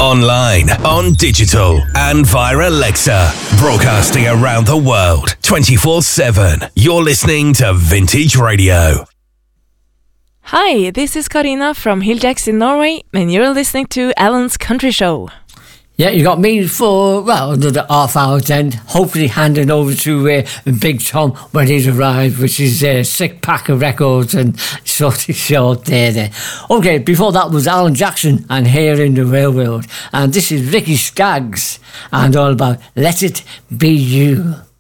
Online, on digital, and via Alexa. Broadcasting around the world, 24/7. You're listening to Vintage Radio. Hi, this is Karina from Hilljacks in Norway, and you're listening to Alan's Country Show. Yeah, you got me for, well, another half hour then, hopefully handing over to Big Tom when he's arrived, which is a sick pack of records and sort of short there. Okay, before that was Alan Jackson and Here in the Railroad, and this is Ricky Skaggs and all about Let It Be You.